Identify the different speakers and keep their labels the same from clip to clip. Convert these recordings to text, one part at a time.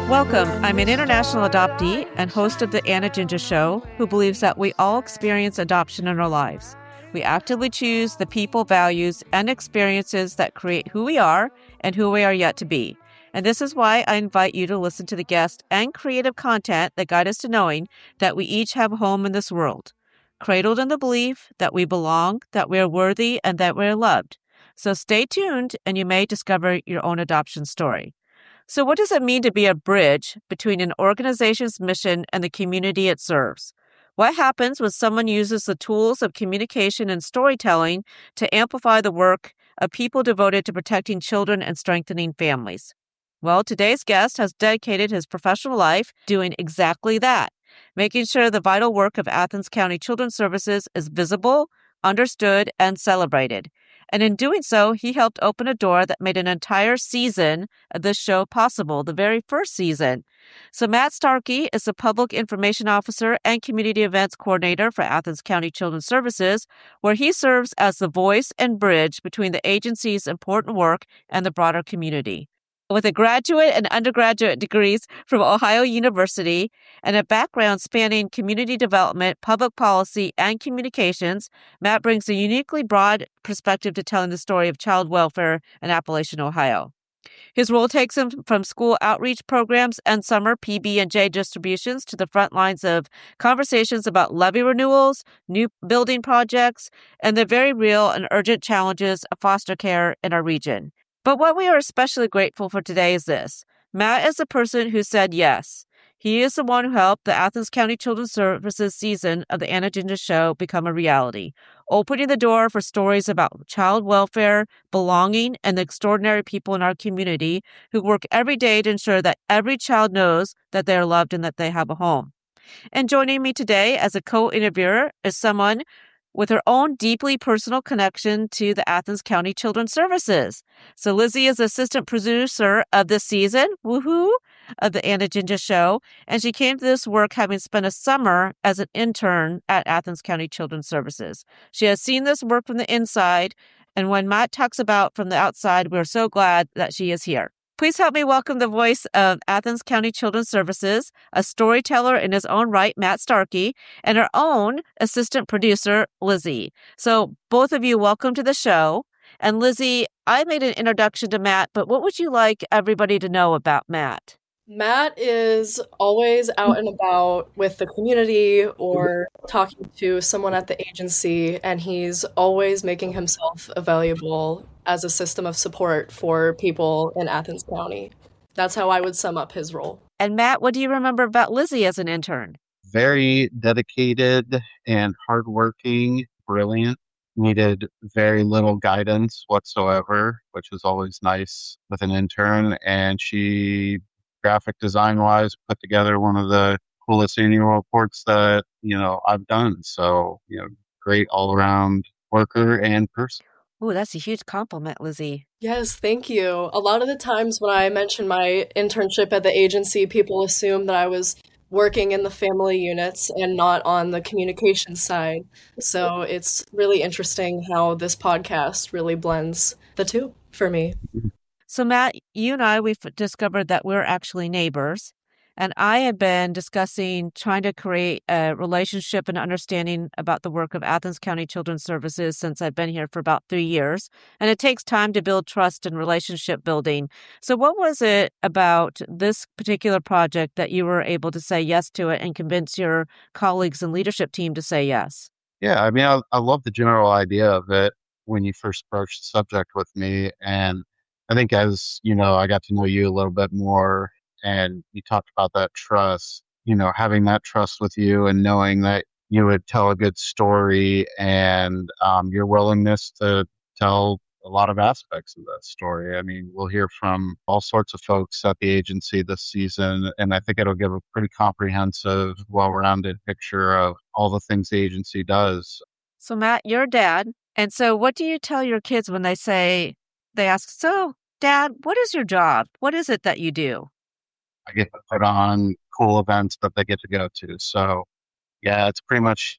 Speaker 1: Welcome. I'm an international adoptee and host of the Anna Ginger Show, who believes that we all experience adoption in our lives. We actively choose the people, values, and experiences that create who we are and who we are yet to be. And this is why I invite you to listen to the guest and creative content that guide us to knowing that we each have a home in this world, cradled in the belief that we belong, that we are worthy, and that we are loved. So stay tuned, and you may discover your own adoption story. So what does it mean to be a bridge between an organization's mission and the community it serves? What happens when someone uses the tools of communication and storytelling to amplify the work of people devoted to protecting children and strengthening families? Well, today's guest has dedicated his professional life doing exactly that, making sure the vital work of Athens County Children's Services is visible, understood, and celebrated. And in doing so, he helped open a door that made an entire season of this show possible, the very first season. So Matt Starkey is the Public Information Officer and Community Events Coordinator for Athens County Children's Services, where he serves as the voice and bridge between the agency's important work and the broader community. With a graduate and undergraduate degrees from Ohio University and a background spanning community development, public policy, and communications, Matt brings a uniquely broad perspective to telling the story of child welfare in Appalachian, Ohio. His role takes him from school outreach programs and summer PB&J distributions to the front lines of conversations about levy renewals, new building projects, and the very real and urgent challenges of foster care in our region. But what we are especially grateful for today is this. Matt is the person who said yes. He is the one who helped the Athens County Children's Services season of the Anna Ginger Show become a reality, opening the door for stories about child welfare, belonging, and the extraordinary people in our community who work every day to ensure that every child knows that they are loved and that they have a home. And joining me today as a co-interviewer is someone with her own deeply personal connection to the Athens County Children's Services. So Lizzie is assistant producer of this season, woohoo, of the Anna Ginger Show, and she came to this work having spent a summer as an intern at Athens County Children's Services. She has seen this work from the inside, and when Matt talks about from the outside, we're so glad that she is here. Please help me welcome the voice of Athens County Children's Services, a storyteller in his own right, Matt Starkey, and our own assistant producer, Lizzie. So both of you, welcome to the show. And Lizzie, I made an introduction to Matt, but what would you like everybody to know about Matt?
Speaker 2: Matt is always out and about with the community or talking to someone at the agency, and he's always making himself available as a system of support for people in Athens County. That's how I would sum up his role.
Speaker 1: And Matt, what do you remember about Lizzie as an intern?
Speaker 3: Very dedicated and hardworking, brilliant. Needed very little guidance whatsoever, which was always nice with an intern. And she, graphic design wise, put together one of the coolest annual reports that, I've done. So, great all around worker and person.
Speaker 1: Oh, that's a huge compliment, Lizzie.
Speaker 2: Yes, thank you. A lot of the times when I mention my internship at the agency, people assume that I was working in the family units and not on the communication side. So it's really interesting how this podcast really blends the two for me.
Speaker 1: So Matt, you and I, we've discovered that we're actually neighbors. And I have been discussing trying to create a relationship and understanding about the work of Athens County Children's Services since I've been here for about 3 years. And it takes time to build trust and relationship building. So what was it about this particular project that you were able to say yes to it and convince your colleagues and leadership team to say yes?
Speaker 3: Yeah, I mean, I love the general idea of it when you first broached the subject with me. And I think as, I got to know you a little bit more, and you talked about that trust, having that trust with you and knowing that you would tell a good story and your willingness to tell a lot of aspects of that story. I mean, we'll hear from all sorts of folks at the agency this season, and I think it'll give a pretty comprehensive, well-rounded picture of all the things the agency does.
Speaker 1: So Matt, you're a dad. And so what do you tell your kids when they ask, so Dad, what is your job? What is it that you do?
Speaker 3: I get to put on cool events that they get to go to. So, yeah, it's pretty much,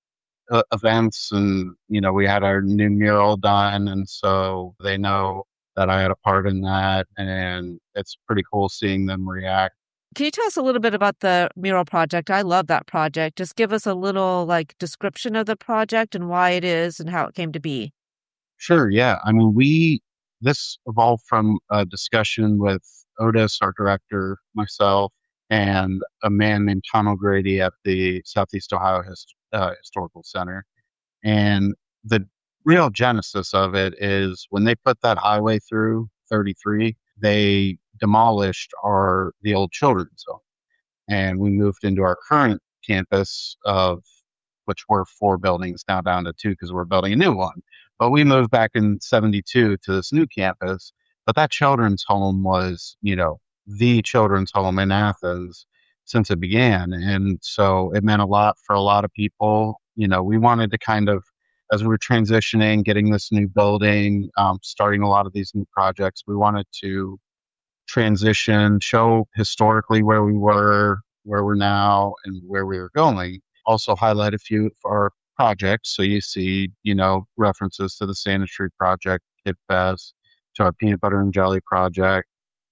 Speaker 3: events and, we had our new mural done. And so they know that I had a part in that, and it's pretty cool seeing them react.
Speaker 1: Can you tell us a little bit about the mural project? I love that project. Just give us a little description of the project and why it is and how it came to be.
Speaker 3: Sure, yeah. I mean, this evolved from a discussion with Otis, our director, myself, and a man named Tom O'Grady at the Southeast Ohio Historical Center. And the real genesis of it is when they put that highway through 33, they demolished the old children's home. And we moved into our current campus of which were 4 buildings, now down to 2 because we're building a new one. But we moved back in 72 to this new campus. But that children's home was, the children's home in Athens since it began. And so it meant a lot for a lot of people. We wanted to kind of, as we were transitioning, getting this new building, starting a lot of these new projects, we wanted to transition, show historically where we were, where we're now, and where we were going. Also highlight a few of our projects. So you see, references to the Santa Tree Project, Kid Fest, to our Peanut Butter and Jelly Project.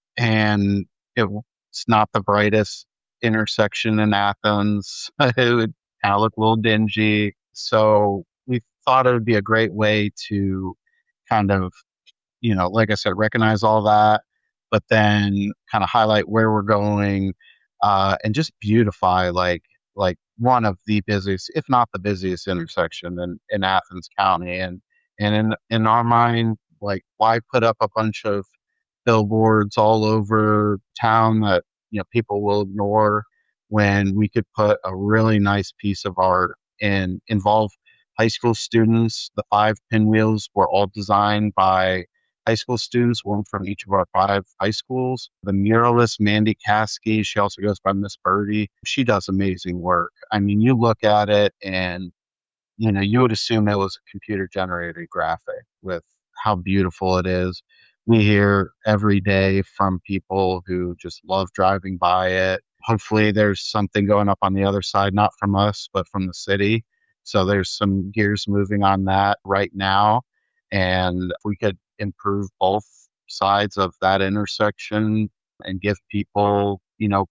Speaker 3: And it's not the brightest intersection in Athens. It would kind of look a little dingy. So we thought it would be a great way to kind of, like I said, recognize all that, but then kind of highlight where we're going, and just beautify like one of the busiest, if not the busiest intersection in Athens County. And in our mind, why put up a bunch of billboards all over town that, people will ignore when we could put a really nice piece of art and involve high school students. The 5 pinwheels were all designed by high school students, one from each of our 5 high schools. The muralist, Mandy Caskey, she also goes by Miss Birdie. She does amazing work. I mean, you look at it and, you would assume it was a computer-generated graphic with how beautiful it is. We hear every day from people who just love driving by it. Hopefully there's something going up on the other side, not from us, but from the city. So there's some gears moving on that right now. And if we could improve both sides of that intersection and give people,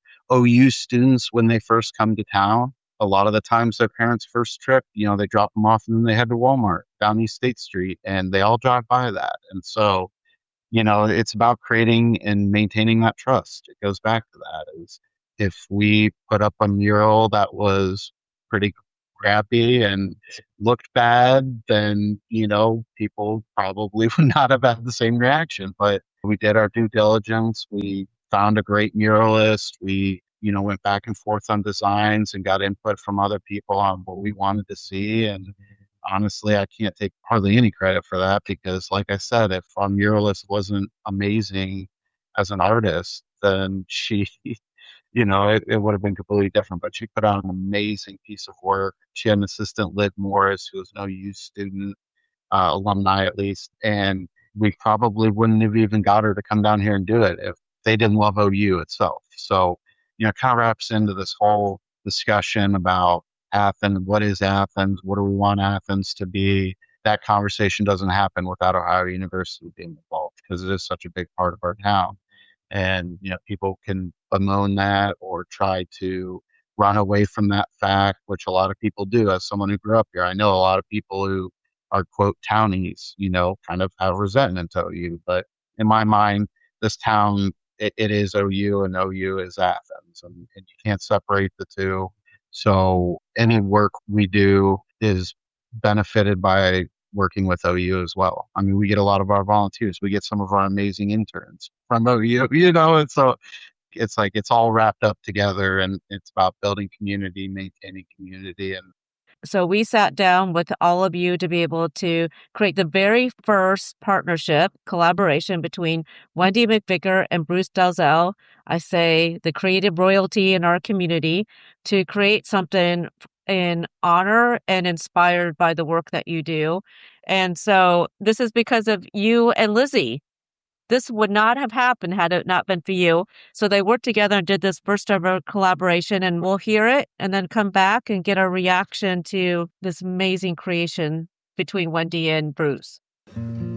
Speaker 3: OU students when they first come to town, a lot of the times their parents' first trip, they drop them off and then they head to Walmart down East State Street and they all drive by that. And so, it's about creating and maintaining that trust. It goes back to that. Is if we put up a mural that was pretty crappy and looked bad, then, people probably would not have had the same reaction. But we did our due diligence. We found a great muralist. We, went back and forth on designs and got input from other people on what we wanted to see. And honestly, I can't take hardly any credit for that because, like I said, if our muralist wasn't amazing as an artist, then she it would have been completely different, but she put on an amazing piece of work. She had an assistant, Liv Morris, who was an OU student, alumni at least, and we probably wouldn't have even got her to come down here and do it if they didn't love OU itself. So, kind of wraps into this whole discussion about Athens. What is Athens? What do we want Athens to be? That conversation doesn't happen without Ohio University being involved because it is such a big part of our town. And, people can bemoan that or try to run away from that fact, which a lot of people do. As someone who grew up here, I know a lot of people who are, quote, townies, kind of have resentment to OU. But in my mind, this town, it is OU and OU is Athens, and you can't separate the two. So any work we do is benefited by working with OU as well. I mean, we get a lot of our volunteers. We get some of our amazing interns from OU, and so it's all wrapped up together, and it's about building community, maintaining community. And
Speaker 1: so we sat down with all of you to be able to create the very first partnership collaboration between Wendy McVicker and Bruce Dalzell. I say the creative royalty in our community, to create something in honor and inspired by the work that you do. And so this is because of you and Lizzie. This would not have happened had it not been for you. So they worked together and did this first ever collaboration, and we'll hear it and then come back and get our reaction to this amazing creation between Wendy and Bruce.